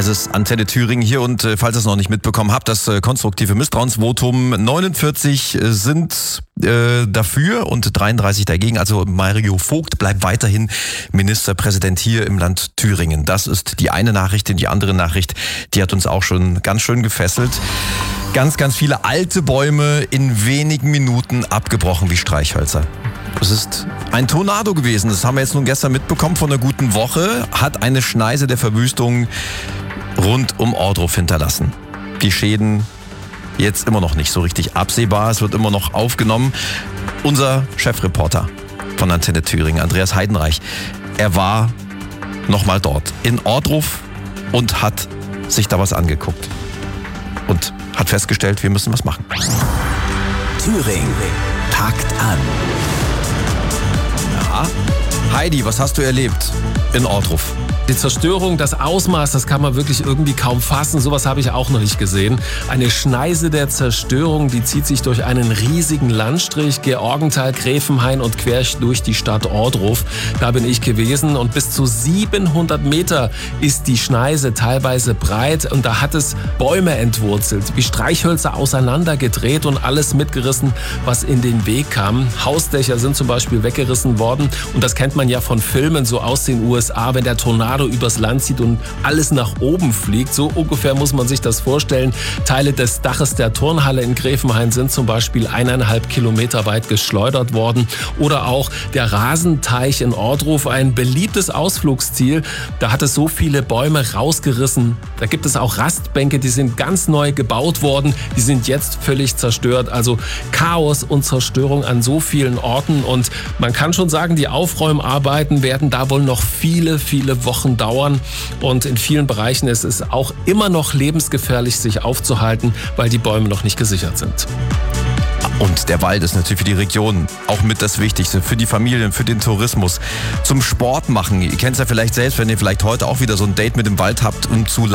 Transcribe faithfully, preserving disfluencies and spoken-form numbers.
Es ist Antenne Thüringen hier und äh, falls ihr es noch nicht mitbekommen habt, das äh, konstruktive Misstrauensvotum, neunundvierzig sind äh, dafür und dreiunddreißig dagegen. Also Mario Vogt bleibt weiterhin Ministerpräsident hier im Land Thüringen. Das ist die eine Nachricht. Die andere Nachricht, die hat uns auch schon ganz schön gefesselt. Ganz, ganz viele alte Bäume in wenigen Minuten abgebrochen wie Streichhölzer. Es ist ein Tornado gewesen. Das haben wir jetzt nun gestern mitbekommen von einer guten Woche. Hat eine Schneise der Verwüstung rund um Ohrdruf hinterlassen. Die Schäden jetzt immer noch nicht so richtig absehbar. Es wird immer noch aufgenommen. Unser Chefreporter von Antenne Thüringen, Andreas Heidenreich, er war nochmal dort in Ohrdruf und hat sich da was angeguckt. Und hat festgestellt, wir müssen was machen. Thüringen packt an. Ja. Heidi, was hast du erlebt in Ohrdruf? Die Zerstörung, das Ausmaß, das kann man wirklich irgendwie kaum fassen. Sowas habe ich auch noch nicht gesehen. Eine Schneise der Zerstörung, die zieht sich durch einen riesigen Landstrich, Georgenthal, Gräfenhain und quer durch die Stadt Ohrdruf. Da bin ich gewesen und bis zu siebenhundert Meter ist die Schneise teilweise breit und da hat es Bäume entwurzelt, wie Streichhölzer auseinandergedreht und alles mitgerissen, was in den Weg kam. Hausdächer sind zum Beispiel weggerissen worden und das kennt man ja von Filmen so aus den U S A, wenn der Tornado übers Land zieht und alles nach oben fliegt. So ungefähr muss man sich das vorstellen. Teile des Daches der Turnhalle in Gräfenhain sind zum Beispiel eineinhalb Kilometer weit geschleudert worden. Oder auch der Rasenteich in Ohrdruf, ein beliebtes Ausflugsziel. Da hat es so viele Bäume rausgerissen. Da gibt es auch Rastbänke, die sind ganz neu gebaut worden. Die sind jetzt völlig zerstört. Also Chaos und Zerstörung an so vielen Orten. Und man kann schon sagen, die Aufräumarbeiten werden da wohl noch viele, viele Wochen dauern und in vielen Bereichen ist es auch immer noch lebensgefährlich, sich aufzuhalten, weil die Bäume noch nicht gesichert sind. Und der Wald ist natürlich für die Region auch mit das Wichtigste, für die Familien, für den Tourismus, zum Sport machen. Ihr kennt es ja vielleicht selbst, wenn ihr vielleicht heute auch wieder so ein Date mit dem Wald habt, um zu